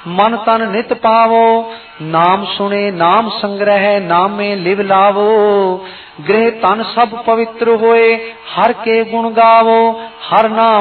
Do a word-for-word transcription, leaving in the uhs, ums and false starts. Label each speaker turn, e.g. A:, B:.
A: मन तन नित पावो, नाम सुने नाम संग्रह नामे लिव लावो। गृह तन सब पवित्र होए, हर के गुण गावो, हर नाम